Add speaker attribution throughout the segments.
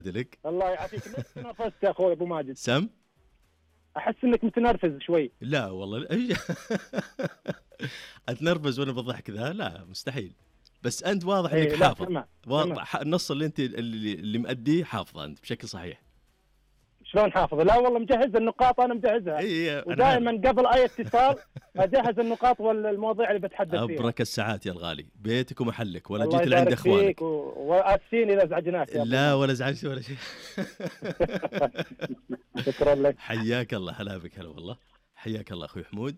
Speaker 1: لك.
Speaker 2: الله يعافيك. ليش تنرفزت يا اخوي ابو ماجد؟
Speaker 1: سم.
Speaker 2: احس انك متنرفز شوي.
Speaker 1: لا والله اتنرفز وانا بضحك ذا؟ لا مستحيل. بس انت واضح انك حافظ، واضح النص اللي انت اللي مؤديه حافظه انت بشكل صحيح.
Speaker 2: شلون حافظ؟ لا والله مجهز النقاط، انا مجهزها. ودائما قبل اي اتصال اجهز النقاط والمواضيع اللي بتحدث فيها.
Speaker 1: ابرك الساعات يا الغالي، بيتك ومحلك، ولا جيت لعند اخوانك.
Speaker 2: واسفين اذا ازعجناك.
Speaker 1: لا ولا ازعجت ولا شيء.
Speaker 2: شكرا لك.
Speaker 1: حياك الله. هلا بك. هلا والله. حياك الله اخوي حمود.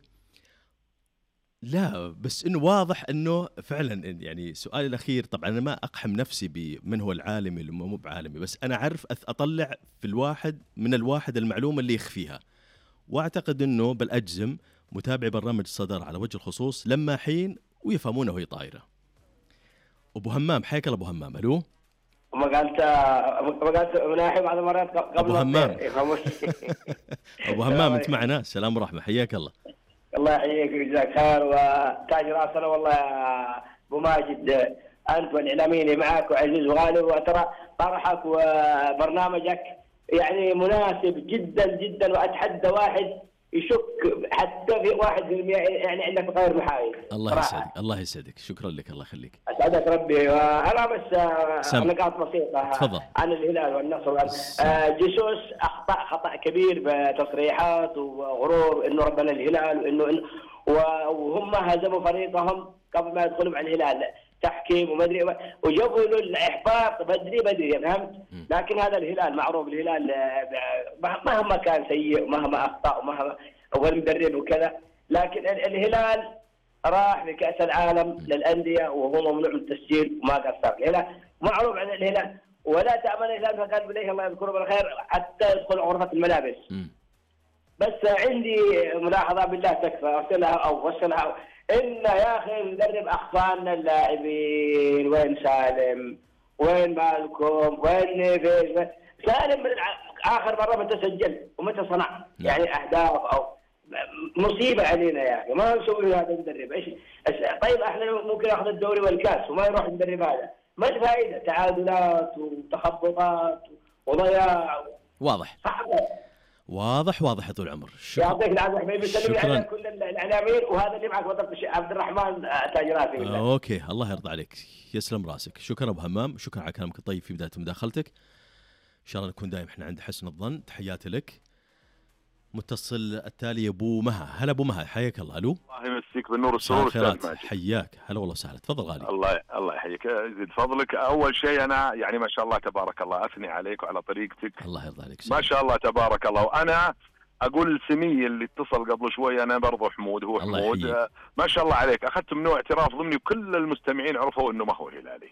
Speaker 1: لا بس انه واضح انه فعلا يعني سؤالي الاخير، طبعا انا ما اقحم نفسي بمن هو العالمي اللي مو بعالمي، بس انا اعرف اطلع في الواحد المعلومه اللي يخفيها. واعتقد انه بل اجزم متابعي برنامج الصدر على وجه الخصوص لما حين ويفهمونه وهي طايره. ابو همام، حياك الله ابو همام. الو.
Speaker 3: ما قالت مناحي بعض المرات قبل
Speaker 1: ابو همام. ابو همام انت معنا. سلام ورحمه. حياك الله.
Speaker 3: الله يحييك ويجزاك خير وتاج راسنا والله يا ابو ماجد. انت والاعلاميين معك وعزيز وغالي، وترى طرحك وبرنامجك يعني مناسب جدا جدا، واتحدى واحد يشك حتى في 1% يعني عندك غير محايد.
Speaker 1: الله يسعدك. الله يسعدك. شكرا لك. الله يخليك.
Speaker 3: اسعدك ربي. انا بس نقاط بسيطه.
Speaker 1: تفضل.
Speaker 3: عن الهلال والنصر. جيسوس اخطا خطا كبير بتصريحات وغرور انه ربنا الهلال وانه وهم هزموا فريقهم قبل ما يدخلوا مع الهلال تحكيم ومدري وجابوا له الاحباط بدري فهمت. لكن هذا الهلال معروف، الهلال مهما كان سيء ومهما اخطا ومهما والمدرب وكذا، لكن الهلال راح لكأس العالم للأندية وهو ممنوع من التسجيل وما قصر. الهلال معروف عن الهلال، ولا تأمن الهلال فقال بليه الله يذكره بالخير حتى يدخل غرفة الملابس. بس عندي ملاحظة بالله تكفى أرسلها أو وصلها، إن يا أخي المدرب أخفانا اللاعبين. وين سالم؟ وين مالكم؟ وين نيفيز؟ سالم من آخر مرة متى سجل ومتى صنع يعني أهداف أو مصيبة علينا يا أخي. ما نسوي هذا المدرب إيش؟ طيب إحنا ممكن نأخذ الدوري والكاس وما يروح المدرب هذا، ما الفائدة؟ تعادلات وتخبطات وضياع.
Speaker 1: واضح. واضح يا طول العمر.
Speaker 3: يعطيك العافية حبيبي. سلم على كل الإعلاميين، وهذا اللي معك وضبط عبد الرحمن تاج راسي.
Speaker 1: أوكي الله يرضى عليك. يسلم راسك. شكرا أبو همام. شكرا على كلامك الطيب في بداية مداخلتك. إن شاء الله نكون دائما إحنا عند حسن الظن. تحياتي لك. متصل التالي ابو مها. هلا ابو مها. حياك الله. الو.
Speaker 4: الله يمسيك بالنور والسرور استاذ.
Speaker 1: حياك. هلا والله وسهلا. تفضل غالي.
Speaker 4: الله يحييك. يزيد فضلك. اول شيء انا يعني ما شاء الله تبارك الله اثني عليك وعلى طريقتك.
Speaker 1: الله يرضى عليك.
Speaker 4: ما شاء الله تبارك الله. وانا اقول السمي اللي اتصل قبل شوي انا برضو حمود، هو حمود. ما شاء الله عليك، اخذت منه اعتراف ضمني وكل المستمعين عرفوا انه ما هو هلالي.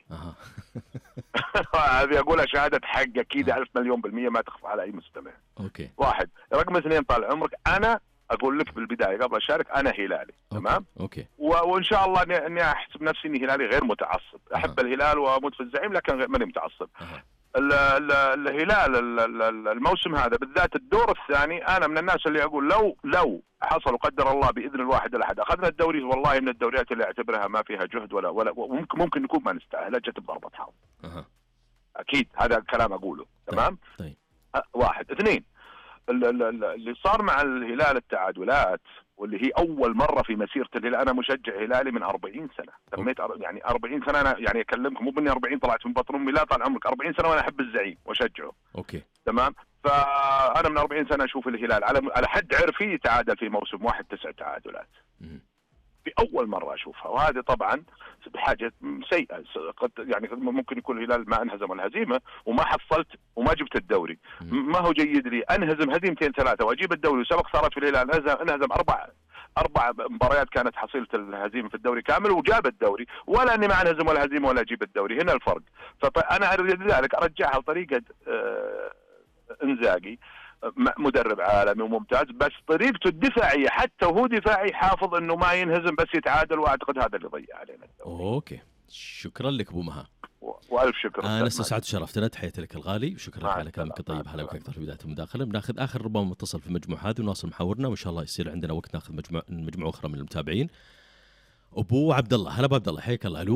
Speaker 4: هذه اقولها شهاده حق اكيد 1000,000,000% ما تخفى على اي مستمع.
Speaker 1: اوكي.
Speaker 4: واحد. رقم اثنين طال عمرك، انا اقول لك بالبدايه قبل اشارك انا هلالي. تمام.
Speaker 1: اوكي.
Speaker 4: وان شاء الله اني احسب نفسي اني هلالي غير متعصب. احب الهلال واموت في الزعيم لكن ماني متعصب. الهلال الموسم هذا بالذات الدور الثاني، انا من الناس اللي اقول لو حصل وقدر الله باذن الواحد الاحد اخذنا الدوري، والله من الدوريات اللي اعتبرها ما فيها جهد ولا ممكن نكون ما نستاهل، جت بضربه حظ. اكيد هذا الكلام اقوله. تمام.
Speaker 1: طيب.
Speaker 4: واحد. اثنين، اللي صار مع الهلال التعادلات، واللي هي اول مره في مسيره الهلال. انا مشجع هلالي من 40 سنه. تميت يعني 40 سنه. انا يعني اكلمك مو بني 40 طلعت من بطن امي، لا طال عمرك 40 سنه وانا احب الزعيم واشجعه.
Speaker 1: اوكي.
Speaker 4: تمام. فانا من 40 سنه اشوف الهلال على حد عرفي يتعادل في موسم واحد 9 تعادلات. في اول مره اشوفها، وهذه طبعا بحاجه سيئه. قد يعني ممكن يكون الهلال ما انهزم الهزيمه وما حصلت وما جبت الدوري. ما هو جيد لي انهزم هزيمتين ثلاثه واجيب الدوري. وسبق صارت في الهلال انهزم اربع مباريات كانت حصيله الهزيمه في الدوري كامل وجاب الدوري، ولا اني ما انهزم ولا هزيمه ولا اجيب الدوري. هنا الفرق. فانا لذلك ارجعها لطريقه انزاغي، مدرب عالمي وممتاز، بس طريقته الدفاعيه حتى وهو دفاعي حافظ انه ما ينهزم بس يتعادل، واعتقد هذا اللي ضيع علينا الدوري.
Speaker 1: اوكي. شكرا لك ابو مها.
Speaker 4: والف شكر.
Speaker 1: انا استسعدت وشرفتنا. تحياتي لك الغالي وشكرا لك على كلامك الطيب. هلا بك اكثر في بدايه المداخله. بناخذ اخر ربما متصل في المجموعه هذه ونواصل محاورنا، وان شاء الله يصير عندنا وقت ناخذ مجموعه اخرى من المتابعين. ابو عبد الله. هلا ابو عبد الله. حياك الله. الو.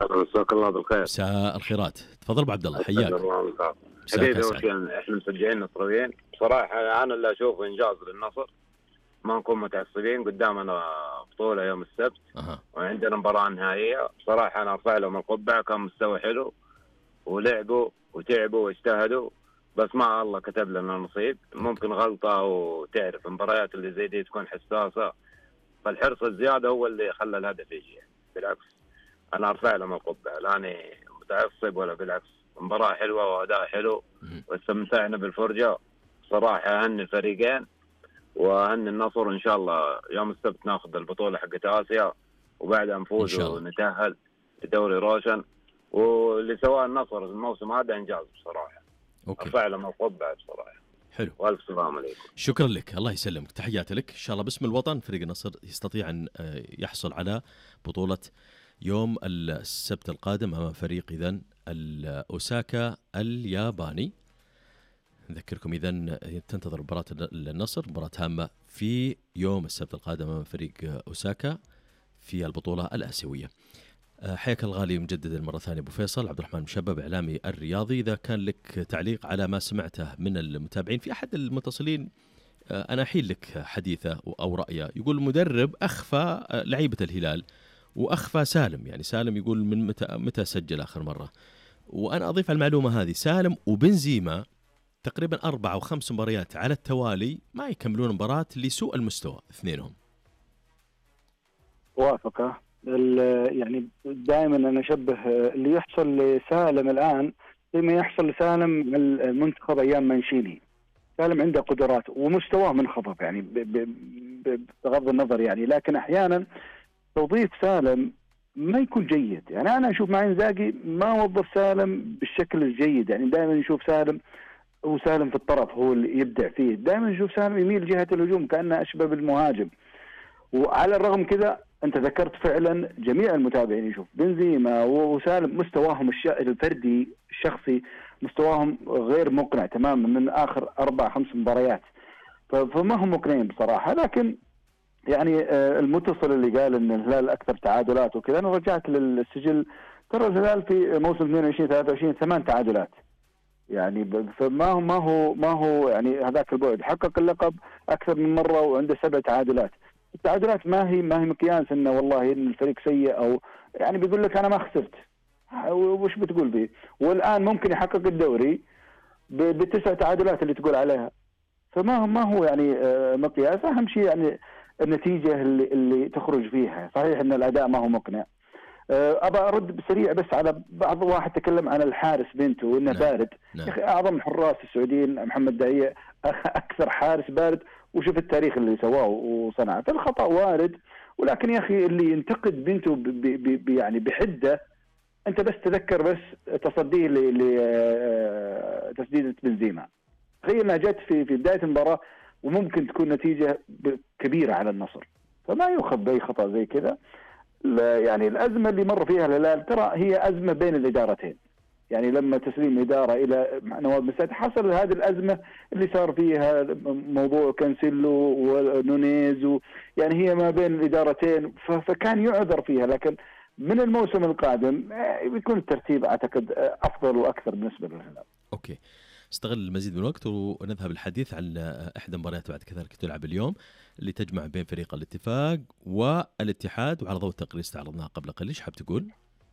Speaker 5: مساك الله بالخير.
Speaker 1: مساء الخيرات. تفضل ابو عبد الله، حياك.
Speaker 5: حبيبي احنا مشجعين نصراويين بصراحه. انا اللي اشوفه انجاز للنصر، ما نكون متعصبين. قدامنا بطوله يوم السبت وعندنا مباراه نهائيه. بصراحه انا ارفع لهم القبعه، كان مستوى حلو ولعبوا وتعبوا واجتهدوا، بس ما الله كتب لنا نصيب. ممكن غلطه، وتعرف المباريات اللي زي دي تكون حساسه، فالحرص الزياده هو اللي خلى الهدف يجي. بالعكس انا ارفع لهم القبعه، لا أنا متعصب ولا بالعكس. مباراه حلوه واداء حلو واستمتعنا بالفرجه. صراحه اهني الفريقين واهني النصر. ان شاء الله يوم السبت ناخذ البطوله حقت اسيا وبعدها نفوز ونتاهل لدوري روشن. واللي سواه النصر الموسم هذا انجاز بصراحه. ارفع لهم القبعه بصراحه.
Speaker 1: حلو،
Speaker 5: والف سلام عليكم.
Speaker 1: شكرا لك، الله يسلمك، تحياتي لك. ان شاء الله باسم الوطن فريق النصر يستطيع ان يحصل على بطوله يوم السبت القادم امام فريق اذن الأوساكا الياباني. نذكركم إذن تنتظر مباراة النصر، مباراة هامة في يوم السبت القادم امام فريق أوساكا في البطولة الآسيوية. حياك الغالي مجددا مرة ثانية أبو فيصل. عبد الرحمن مشبب إعلامي الرياضي، إذا كان لك تعليق على ما سمعته من المتابعين في أحد المتصلين، أنا أحيل لك حديثه أو رأيه. يقول المدرب أخفى لعيبة الهلال وأخفى سالم، يعني سالم يقول من متى سجل آخر مرة. وأنا أضيف على المعلومة هذه سالم وبنزيما تقريبا 4 أو 5 مباريات على التوالي ما يكملون مباراة لسوء المستوى اثنينهم.
Speaker 2: وافقه. يعني دائما أنا أشبه اللي يحصل لسالم الآن زي ما يحصل لسالم المنتخب أيام منشيني. سالم عنده قدرات ومستواه منخفض يعني بغض النظر يعني، لكن أحيانا توظيف سالم ما يكون جيد. يعني أنا أشوف مع إنزاغي ما وظف سالم بالشكل الجيد. يعني دائما نشوف سالم وسالم في الطرف هو اللي يبدع فيه، دائما نشوف سالم يميل جهة الهجوم كأنه أشبه بالمهاجم. وعلى الرغم كذا أنت ذكرت فعلا جميع المتابعين يشوف بنزيما وسالم مستواهم الفردي الشخصي مستواهم غير مقنع تماما من آخر 4-5 مباريات، فما هم مقنعين بصراحة. لكن يعني المتصل اللي قال ان الهلال اكثر تعادلات وكذا، انا رجعت للسجل، ترى الهلال في موسم 22-23 8 تعادلات. يعني ما هو يعني هذاك البعد، حقق اللقب اكثر من مره وعنده 7 تعادلات. التعادلات ما هي مقياس انه والله ان الفريق سيء، او يعني بيقول لك انا ما خسرت، وش بتقول به؟ والان ممكن يحقق الدوري ب9 تعادلات اللي تقول عليها. فما هو يعني مقياس. اهم شيء يعني النتيجة اللي تخرج فيها. صحيح ان الاداء ما هو مقنع. ابى ارد بسريع بس على بعض واحد تكلم عن الحارس بنته وانه بارد. يا اخي اعظم الحراس السعوديين محمد دعية اكثر حارس بارد، وشوف التاريخ اللي سواه وصنعه. الخطأ وارد، ولكن يا اخي اللي ينتقد بنته يعني بحدة، انت بس تذكر بس تصديه لتسديدة بنزيما. تخيل انها جت في بداية المباراة وممكن تكون نتيجة كبيرة على النصر، فما يؤخذ بأي خطأ زي كذا. يعني الأزمة اللي مر فيها الهلال ترى هي أزمة بين الإدارتين. يعني لما تسليم إدارة إلى نواف بن سعد حصل هذه الأزمة اللي صار فيها موضوع كانسيلو ونونيز، يعني هي ما بين الإدارتين، فكان يعذر فيها. لكن من الموسم القادم بيكون الترتيب أعتقد أفضل وأكثر بالنسبة للهلال.
Speaker 1: أوكي، استغل المزيد من الوقت ونذهب الحديث عن إحدى المباريات بعد كذلك تلعب اليوم اللي تجمع بين فريق الاتفاق والاتحاد، وعلى ضوء التقرير استعرضناها قبل قليل. ايش حاب تقول؟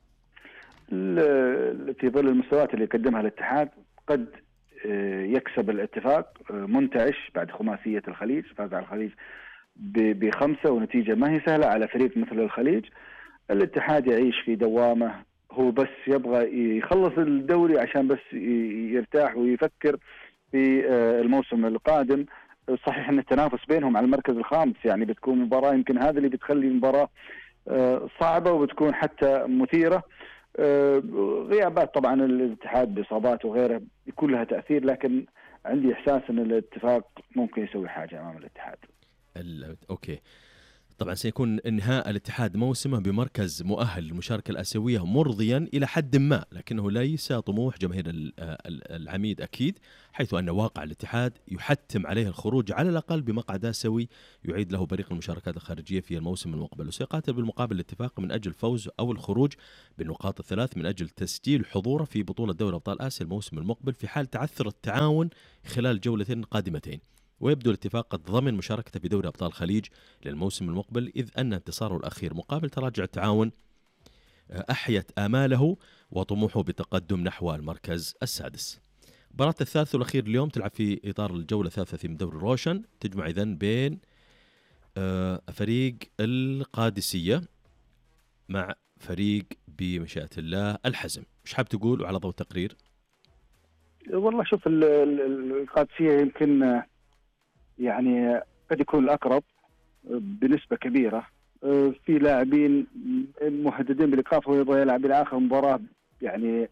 Speaker 2: في ظل المستويات اللي قدمها الاتحاد قد يكسب الاتفاق منتعش بعد خماسية الخليج. فاز على الخليج ب5 ونتيجة ما هي سهلة على فريق مثل الخليج. الاتحاد يعيش في دوامة، هو بس يبغى يخلص الدوري عشان بس يرتاح ويفكر في الموسم القادم. صحيح ان التنافس بينهم على المركز الخامس، يعني بتكون مباراة يمكن هذا اللي بتخلي المباراة صعبة وبتكون حتى مثيرة. غيابات طبعا الاتحاد بإصابات وغيره يكون لها تأثير، لكن عندي إحساس ان الاتفاق ممكن يسوي حاجة أمام الاتحاد.
Speaker 1: أوكي طبعا سيكون انهاء الاتحاد موسمه بمركز مؤهل للمشاركة الآسيوية مرضيا إلى حد ما، لكنه ليس طموح جماهير العميد أكيد، حيث أن واقع الاتحاد يحتم عليه الخروج على الأقل بمقعد آسيوي يعيد له بريق المشاركات الخارجية في الموسم المقبل، وسيقاتل بالمقابل الاتفاق من أجل الفوز أو الخروج بالنقاط الثلاث من أجل تسجيل حضوره في بطولة دوري أبطال آسيا الموسم المقبل في حال تعثر التعاون خلال الجولتين القادمتين. ويبدو الاتفاق قد ضمن مشاركته في دوري أبطال الخليج للموسم المقبل، إذ أن انتصاره الأخير مقابل تراجع التعاون أحيت آماله وطموحه بتقدم نحو المركز السادس. مباراة الثالث والأخير اليوم تلعب في إطار الجولة الثالثة من دوري روشن، تجمع إذن بين فريق القادسية مع فريق بمشيئة الله الحزم. مش حاب تقول وعلى ضوء التقرير؟
Speaker 2: والله شوف القادسية يمكن يعني قد يكون الأقرب بنسبة كبيرة، في لاعبين مهددين بالإيقاف ويبغى يلعب إلى آخر مباراة، يعني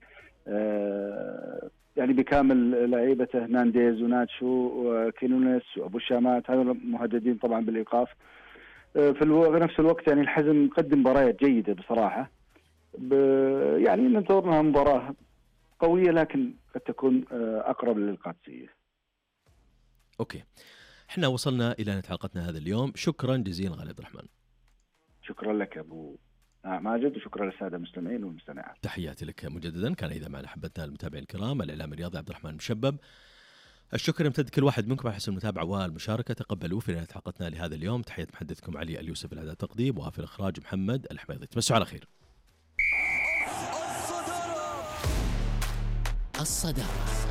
Speaker 2: بكامل لعيبته نانديز وناتشو وكينونس وأبو شامات، هذول مهددين طبعا بالإيقاف. في نفس الوقت يعني الحزم قدم مباريات جيدة بصراحة، يعني ننتظرها مباراة قوية لكن قد تكون أقرب للقادسية.
Speaker 1: أوكي، احنا وصلنا إلى نهاية حلقتنا هذا اليوم. شكرا جزيلا غالي عبد الرحمن.
Speaker 2: شكرا لك أبو ماجد، وشكرا للسادة المستمعين والمستمعات.
Speaker 1: تحياتي لك مجددا. كان إذا معنا أحبتنا المتابعين الكرام الإعلامي الرياضي عبد الرحمن مشبب. الشكر يمتد كل واحد منكم على حسن المتابعة والمشاركة. تقبلوا في نهاية حلقتنا لهذا اليوم. تحية محدثكم علي اليوسف الأداء التقديم، وفي الإخراج محمد الحميدي. تمسوا على خير. الصدارة